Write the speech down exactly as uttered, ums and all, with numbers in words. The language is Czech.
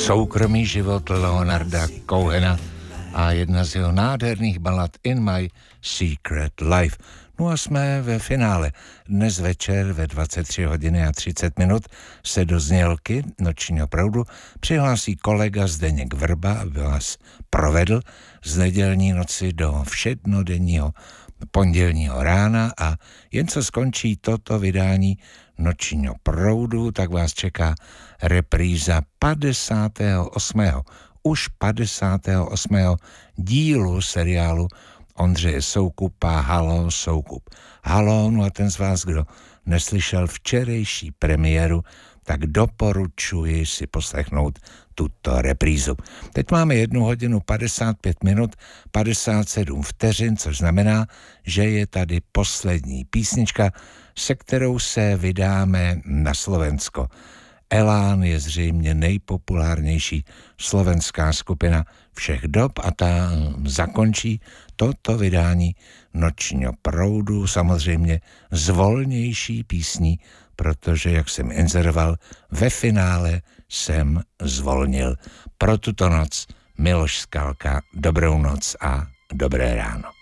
soukromý život Leonarda Cohena a jedna z jeho nádherných balad In My Secret Life. No a jsme ve finále. Dnes večer ve dvacet tři hodiny a třicet minut se do znělky Nočního proudu přihlásí kolega Zdeněk Vrba, aby vás provedl z nedělní noci do všednodenního pondělního rána, a jen co skončí toto vydání Nočního proudu, tak vás čeká repríza padesátého osmého už padesátého osmého dílu seriálu Ondřeje Soukupa Haló Soukup. Haló, no a ten z vás, kdo neslyšel včerejší premiéru, tak doporučuji si poslechnout tuto reprízu. Teď máme jednu hodinu padesát pět minut, padesát sedm vteřin, což znamená, že je tady poslední písnička, se kterou se vydáme na Slovensko. Elán je zřejmě nejpopulárnější slovenská skupina všech dob a ta zakončí toto vydání Nočního proudu samozřejmě s volnější písní, protože, jak jsem inzeroval, ve finále jsem zvolnil. Pro tuto noc Miloš Skalka, dobrou noc a dobré ráno.